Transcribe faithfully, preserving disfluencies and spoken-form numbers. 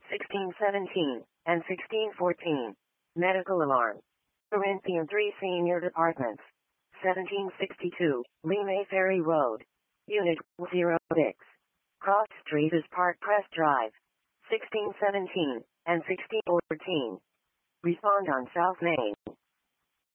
sixteen seventeen, and sixteen fourteen. Medical alarm. Corinthian three Senior Departments. seventeen sixty-two, Lee Ferry Road. Unit zero six. Cross Street is Park Crest Drive. sixteen seventeen, and sixteen fourteen. Respond on South Main.